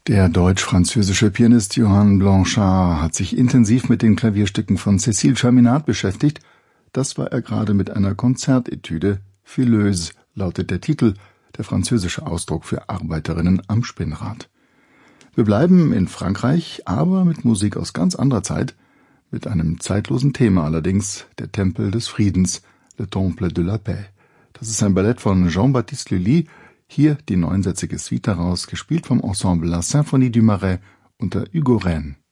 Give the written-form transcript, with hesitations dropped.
Der deutsch-französische Pianist Johann Blanchard hat sich intensiv mit den Klavierstücken von Cécile Chaminade beschäftigt. Das war er gerade mit einer Konzertetüde. Fileuse lautet der Titel, der französische Ausdruck für Arbeiterinnen am Spinnrad. Wir bleiben in Frankreich, aber mit Musik aus ganz anderer Zeit, mit einem zeitlosen Thema allerdings, der Tempel des Friedens, Le Temple de la Paix. Das ist ein Ballett von Jean-Baptiste Lully. Hier die neunsätzige Suite daraus, gespielt vom Ensemble La Symphonie du Marais unter Hugo Rennes.